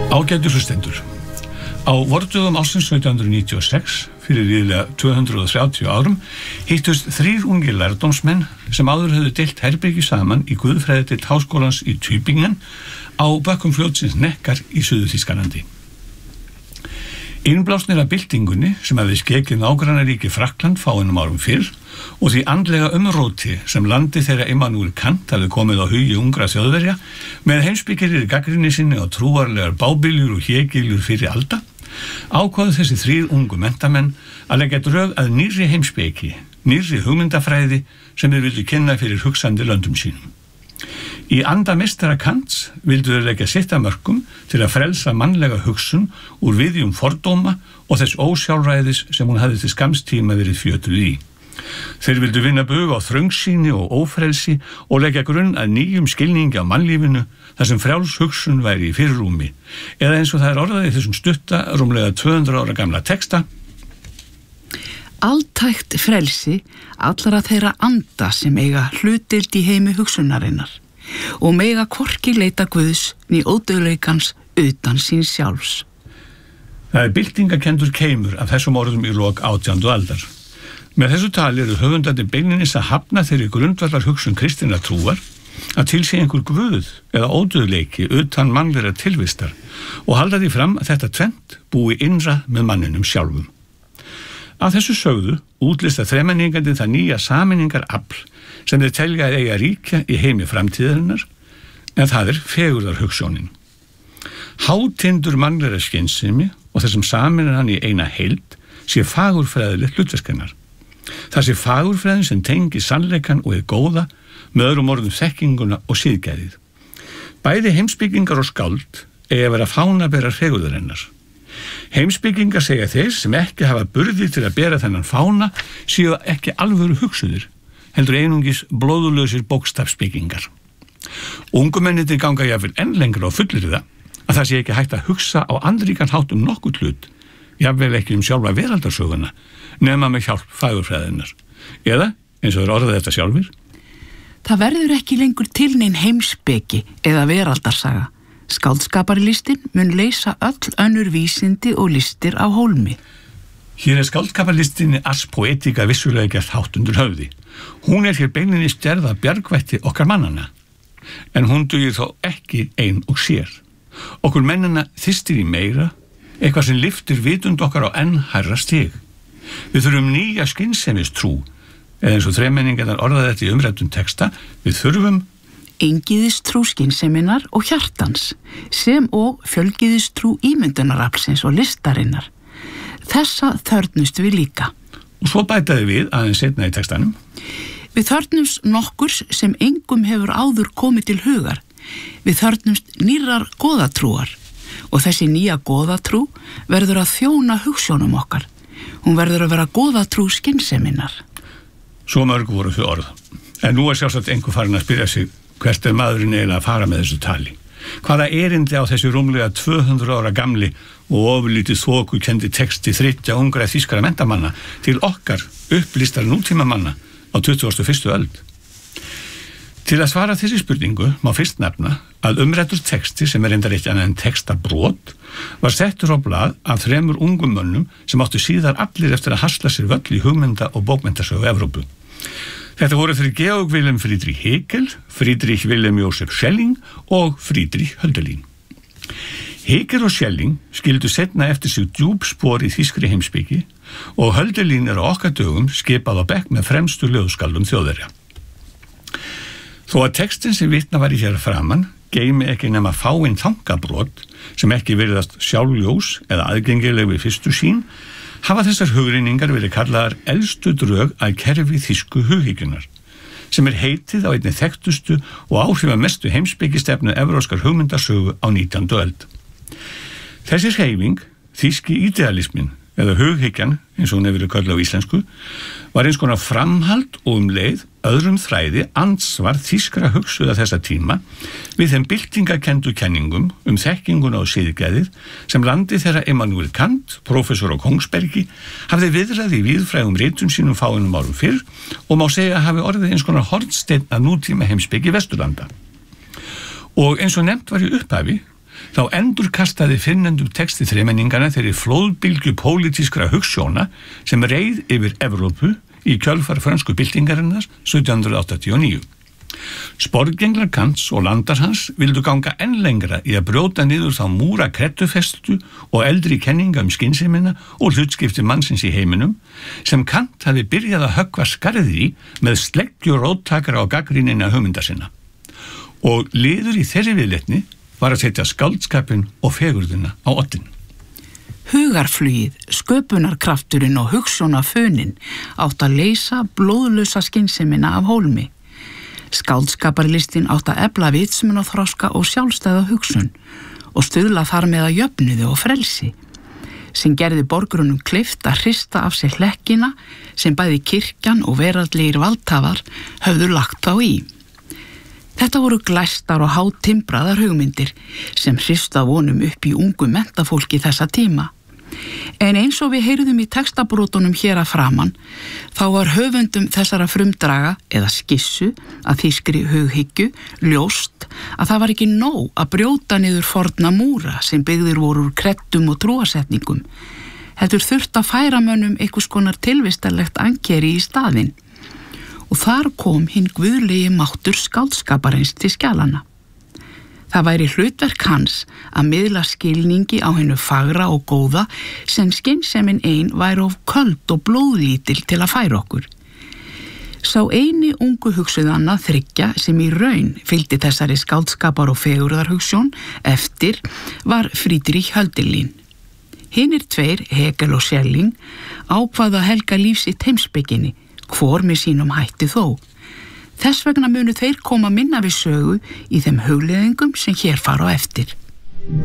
Ágætu hlustendur. Á vordögum ársins 1796, fyrir ríðlega 230 árum, hittust 3 ungir lærdómsmenn sem áður höfðu deilt herbyrgi saman í guðfræðideild háskólans í Tübingen á bökkum fljótsins Neckar í Suður-Þýskalandi. Innblásnir af byltingunni sem hafði skekið nágrannaríki Frakkland fáeinum árum fyrr og því andlega umróti sem landi þeirra Immanuel Kant hafði komið á hugi ungra Þjóðverja með heimspekilegri gagnrýni sinni á trúarlegar bábiljur og hégiljur fyrir alda, ákváðu þessi 3 ungu menntamenn að leggja drög að nýrri heimspeki, nýrri hugmyndafræði sem þeir vildu kynna fyrir hugsandi löndum sínum. Í anda meistara Kants vildu þeir leggja sitt af mörkum til að frelsa mannlega hugsun úr viðjum fordóma og þess ósjálfræðis sem hún hafði til skamstíma verið fjötruð í. Þeir vildu vinna bug á þröngsýni og ófrelsi og leggja grunn að nýjum skilningi á mannlífinu þar sem frjáls hugsun væri í fyrirrúmi, eða eins og það orðað í þessum stutta, rúmlega 200 ára gamla texta: Altækt frelsi allra þeirra anda sem eiga hlutdeild í heimi hugsunarinnar og mega hvorki leita Guðs né ódauðleikans utan síns sjálfs. Það byltingakendur keimur af þessum orðum í lok 18. aldar. Með þessu tali eru höfundandi beinlinis að hafna þeirri grundvallar hugsun kristinnar trúar að til sé einhver Guð eða ódauðleiki utan mannlegra tilvistar og halda því fram að þetta tvennt búi innra með manninum sjálfum. Af þessu sögðu útlista þremenningandi það nýja sameiningar afl sem þeir telja að eiga ríkja í heimi framtíðarinnar, en það fegurðar hugsjónin. Hátindur mannlegra skynsemi og þessum sameinar hann í eina heild sé fagurfræðilegt hlutverk hennar. Það sé fagurfræðin sem tengi sannleikann og hið góða, með öðrum orðum þekkinguna og siðgæðið. Bæði heimspekingar og skáld eiga að vera fánaberar fegurðarinnar. Heimspekingar segja þeir sem ekki hafa burði til að bera þennan fána séu ekki alvöru hugsuðir, heldur einungis blóðulausir bókstafsbyggingar. Ungumennirnir ganga jafnvel enn lengra og fullir það að það sé ekki hægt að hugsa á andríkan hátt nokkuð hlut, jafnvel ekki sjálfa veraldarsöguna, nema með hjálp fagurfræðinnar. Eða, eins og þeir orðað þetta sjálfir: Það verður ekki lengur til nein heimspeki eða veraldarsaga. Skáldskaparlistin mun leysa öll önnur vísindi og listir á hólmi. Hér skáldskaparlistinni ars poetica vissulega gert hátt undir höfði. Hún hér beinlinnis gerð af bjargvætti okkar mannana, en hún dugir þó ekki ein og sér. Okkur mennina þystir í meira, eitthvað sem lyftir vitund okkar á enn hærra stig. Við þurfum nýja skynsemis-trú, eða eins og þremenningarnar orðaði þetta í umræddum texta, við þurfum eingyðistrú skynseminnar og hjartans, sem og fjölgyðistrú ímyndunaraflsins og listarinnar. Þessa þörfnust við líka. Og svo bætaði við aðeins seinna í textanum: Við þörfnumst nokkurs sem engum hefur áður komið til hugar. Við þörfnumst nýrrar goðatrúar og þessi nýja goðatrú verður að þjóna hugsjónum okkar. Hún verður að vera goðatrú skynseminnar. Svo mörg voru þau orð. En nú sjálfsagt einhver farin að spyrja sig hvert maðurinn eiginlega að fara með þessu tali. Hvaða erindi á þessi rúmlega 200 ára gamli og ofurlítið þokukenndi texti 3 ungra þýskara menntamanna til okkar upplýstar nútímamanna á 21. öld? Til að svara þessi spurningu má fyrst nefna að umræddur texti, sem reyndar eitt annað en textabrot, var settur á blað af 3 ungum mönnum sem áttu síðar allir eftir að hasla sér völl í hugmynda- og bókmenntasögu Evrópu. Þetta voru þeir Georg Wilhelm Friedrich Hegel, Friedrich Wilhelm Joseph Schelling og Friedrich Hölderlin. Hegel og Schelling skildu seinna eftir sig djúp spor í þýskri heimspeki og Hölderlin á okkar dögum skipað á bekk með fremstu ljóðskáldum Þjóðverja. Þó að textin sem vitna var í hér framan geymi ekki nema fáinn þankabrot sem ekki virðast sjálfljós eða aðgengileg við fyrstu sýn, hafa þessar hugreiningar verið kallaðar elstu drög að kerfi þýsku hughyggjunnar, sem heitið á einni þekktustu og áhrifamestu heimspekistefnu evrópskar hugmyndasögu á 19. öld. Þessi hreyfing, þýski idealismin, eða hughyggjan, eins og hún hefur verið kallað á íslensku, var eins konar framhald og leið öðrum þræði andsvar þýskra hugsuða þessa tíma við þeim byltingakendu kenningum þekkinguna og siðgæðið sem landi þeirra Immanuel Kant, prófessor á Kongsbergi, hafði viðrað í víðfrægum ritum sínum fáeinum árum fyrr og má segja að hafi orðið eins konar hornsteinn að nútíma heimspeki Vesturlanda. Og eins og nefnt var í upphafi, þá endurkastaði fyrrnefndur texti þremenninganna þeirri flóðbylgju pólitískra hugsjóna sem reið yfir Evrópu í kjölfar frönsku byltingarinnar 1789. Sporgenglar Kants og landar hans vildu ganga enn lengra í að brjóta niður þá múra kreddufestu og eldri kenninga skynsemina og hlutskipti mannsins í heiminum sem Kant hafi byrjað að höggva skarðið í með sleggju róttakara á gagnrýnina hugmynda sinna. Og liður í þeirri viðleitni var að setja skáldskapinn og fegurðina á oddinn. Hugarflugið, sköpunarkrafturinn og hugsjónafönin átt að leysa blóðlausa skynsemina af hólmi. Skáldskaparlistin átt að efla vitsmunaþroska og sjálfstæða hugsun og stuðla þar með að jöfnuði og frelsi, sem gerði borgrunum kleift að hrista af sig hlekkina sem bæði kirkjan og veraldlegir valdhafar höfðu lagt þá í. Þetta voru glæstar og hátimbraðar hugmyndir sem hrista vonum upp í ungu mentafólki þessa tíma. En eins og við heyrðum í textabrótunum hér að framan, þá var höfundum þessara frumdraga eða skissu að þýskri hughyggju ljóst að það var ekki nóg að brjóta niður forna múra sem byggðir voru úr kreddum og trúarsetningum. Heldur þurft að færa mönnum einhvers konar tilvistarlegt ankeri í staðinn. Og þar kom hinn guðlegi máttur skáldskaparins til skjalana. Það væri hlutverk hans að miðla skilningi á hennu fagra og góða sem skynsemin ein væri of köld og blóðlítil til að færa okkur. Sá eini ungu hugsuðanna þriggja sem í raun fylgdi þessari skáldskapar og fegurðarhugsjón eftir var Friedrich Hölderlin. Hinir tveir, Hegel og Schelling, ákvaða að helga líf sitt heimspekinni, hvor með sínum hætti þó. Þess vegna munu þeir koma minna við sögu í þeim hugleiðingum sem hér fara á eftir.